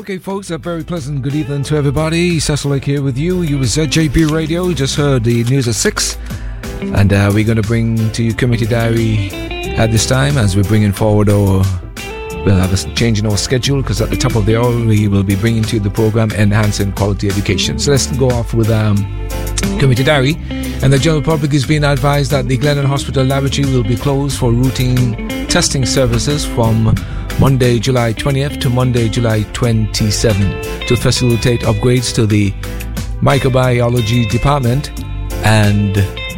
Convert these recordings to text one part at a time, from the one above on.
Okay, folks, a very pleasant good evening to everybody. Cecil Lake here with you. You was ZJB Radio. You just heard the news at 6. And we're going to bring to you Community Diary at this time as we're bringing forward our... We'll have a change in our schedule because at the top of the hour we will be bringing to you the program Enhancing Quality Education. So let's go off with Community Diary. And the general public is being advised that the Glennon Hospital Laboratory will be closed for routine testing services from Monday, July 20th to Monday, July 27th to facilitate upgrades to the microbiology department and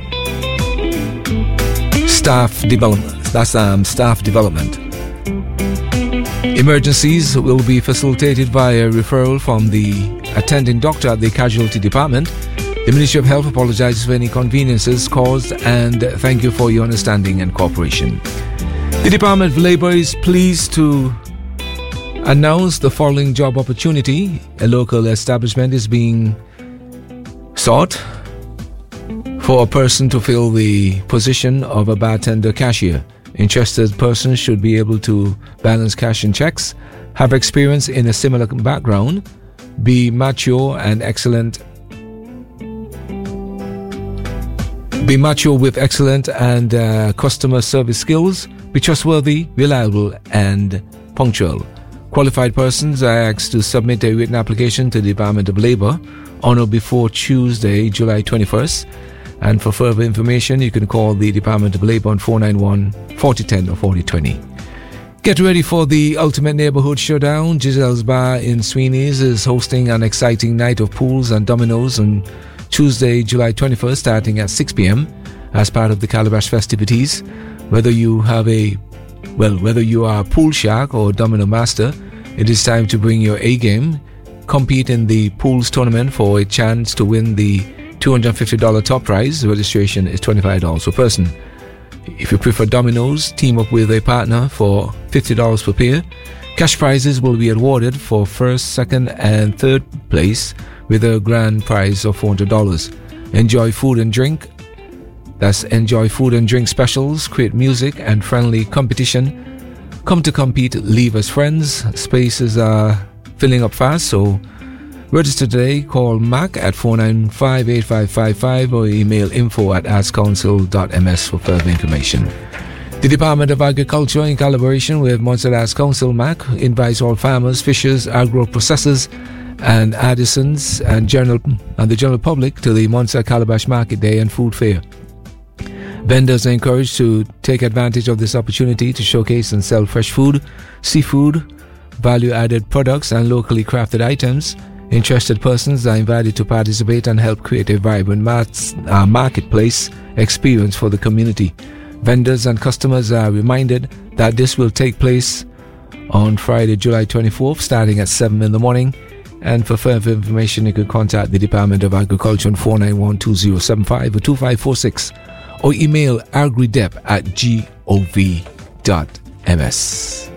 staff development. That's staff development. Emergencies will be facilitated via referral from the attending doctor at the casualty department. The Ministry of Health apologizes for any inconveniences caused and thank you for your understanding and cooperation. The Department of Labour is pleased to announce the following job opportunity. A local establishment is being sought for a person to fill the position of a bartender cashier. Interested persons should be able to balance cash and checks, have experience in a similar background, be mature with excellent and customer service skills, be trustworthy, reliable, and punctual. Qualified persons are asked to submit a written application to the Department of Labour on or before Tuesday, July 21st. And for further information, you can call the Department of Labour on 491-4010 or 4020. Get ready for the Ultimate Neighborhood Showdown. Giselle's Bar in Sweeney's is hosting an exciting night of pools and dominoes on Tuesday, July 21st, starting at 6 p.m. as part of the Calabash festivities. Whether you are a pool shark or domino master, it is time to bring your A-game. Compete in the pools tournament for a chance to win the $250 top prize. Registration is $25 per person. If you prefer dominoes, team up with a partner for $50 per pair. Cash prizes will be awarded for first, second, and third place with a grand prize of $400. Enjoy food and drink. Enjoy food and drink specials, create music and friendly competition. Come to compete, leave as friends. Spaces are filling up fast, so register today. Call Mac at 495-8555 or email info@artscouncil.ms for further information. The Department of Agriculture, in collaboration with Montserrat Arts Council MAC, invites all farmers, fishers, agro-processors, and artisans and the general public to the Montserrat Calabash Market Day and Food Fair. Vendors are encouraged to take advantage of this opportunity to showcase and sell fresh food, seafood, value-added products, and locally crafted items. Interested persons are invited to participate and help create a vibrant marketplace experience for the community. Vendors and customers are reminded that this will take place on Friday, July 24th, starting at 7 in the morning. And for further information, you can contact the Department of Agriculture on 491-2075 or 2546 or email agridep@gov.ms.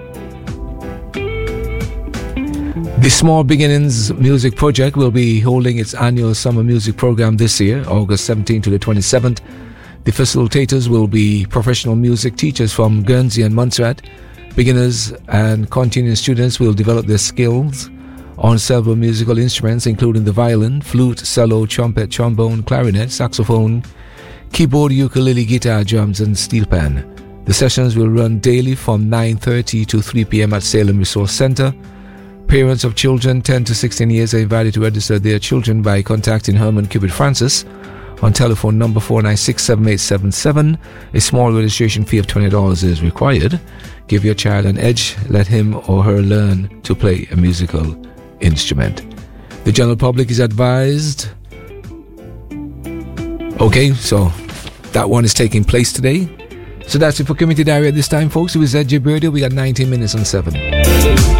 The Small Beginnings Music Project will be holding its annual summer music program this year, August 17th to the 27th. The facilitators will be professional music teachers from Guernsey and Montserrat. Beginners and continuing students will develop their skills on several musical instruments, including the violin, flute, cello, trumpet, trombone, clarinet, saxophone, keyboard, ukulele, guitar, drums, and steel pan. The sessions will run daily from 9:30 to 3 p.m. at Salem Resource Center. Parents of children 10 to 16 years are invited to register their children by contacting Herman Cupid Francis on telephone number 496-7877. A small registration fee of $20 is required. Give your child an edge. Let him or her learn to play a musical instrument. The general public is advised. Okay, so that one is taking place today. So that's it for Community Diary at this time, folks. It was ZJ Radio. We got 19 minutes on 7.